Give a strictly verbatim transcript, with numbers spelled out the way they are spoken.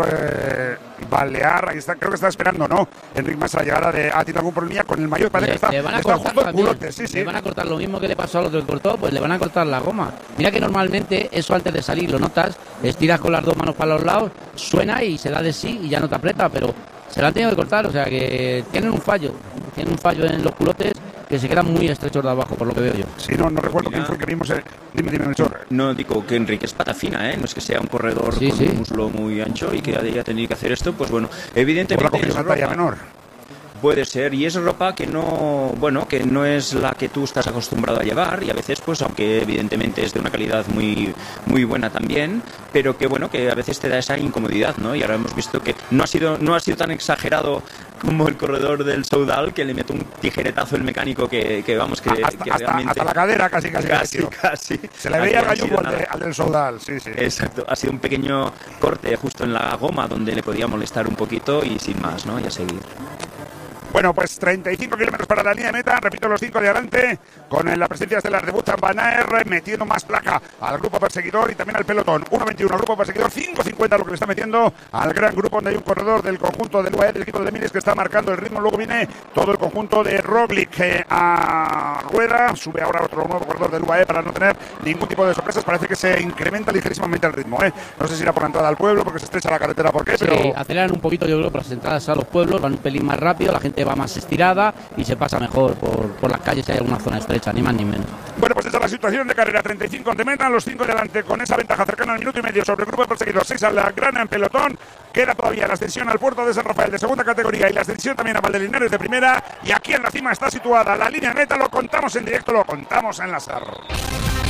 eh, Balear, ahí está, creo que está esperando, ¿no? Enric Mas a la llegada de, ha tenido algún problemilla con el mayor, parece le, que está, le van a está cortar justo el también, culote, sí, sí. Le van a cortar lo mismo que le pasó al otro que cortó, pues le van a cortar la goma. Mira que normalmente eso antes de salir lo notas, estiras con las dos manos para los lados, suena y se da de sí y ya no te aprieta, pero se lo han tenido que cortar, o sea que tienen un fallo, tienen un fallo en los culotes que se quedan muy estrechos de abajo, por lo que veo yo. Sí, no, no recuerdo Mira, quién fue que vimos. Eh. Dime, dime, Melchor. No, digo que Enrique es pata fina, ¿eh? No es que sea un corredor sí, con sí. un muslo muy ancho y que haya tenido que hacer esto, pues bueno, evidentemente es una talla menor. Puede ser, y es ropa que no, bueno, que no es la que tú estás acostumbrado a llevar, y a veces, pues, aunque evidentemente es de una calidad muy, muy buena también, pero que bueno, que a veces te da esa incomodidad, ¿no? Y ahora hemos visto que no ha sido, no ha sido tan exagerado como el corredor del Soudal, que le mete un tijeretazo el mecánico que, que vamos, que, hasta, que hasta, realmente... hasta la cadera casi, casi. Casi, casi. Se le veía el gallugo al, de, al del Soudal, sí, sí. Exacto, ha sido un pequeño corte justo en la goma donde le podía molestar un poquito y sin más, ¿no? Y a seguir. Bueno, pues treinta y cinco kilómetros para la línea de meta, repito, los cinco de adelante, con la presencia estelar de Wout van Aert, metiendo más placa al grupo perseguidor y también al pelotón. uno veintiuno al grupo perseguidor, cinco cincuenta lo que le está metiendo al gran grupo, donde hay un corredor del conjunto del U A E, del equipo de Miles, que está marcando el ritmo. Luego viene todo el conjunto de Roglic eh, a rueda, sube ahora otro nuevo corredor del U A E para no tener ningún tipo de sorpresas. Parece que se incrementa ligerísimamente el ritmo, ¿eh? No sé si irá por la entrada al pueblo, porque se estrecha la carretera, ¿por qué? Sí, pero aceleran un poquito, yo creo, por las entradas a los pueblos, van un pelín más rápido, la gente va más estirada y se pasa mejor por, por las calles si hay alguna zona estrecha, ni más ni menos. Bueno, pues esa es la situación de carrera. treinta y cinco de meta, los cinco de adelante con esa ventaja cercana al minuto y medio sobre el grupo de perseguidores. seis a la grana en pelotón. Queda todavía la ascensión al puerto de San Rafael de segunda categoría y la ascensión también a Valdelinares de primera. Y aquí en la cima está situada la línea de meta. Lo contamos en directo, lo contamos en la S E R.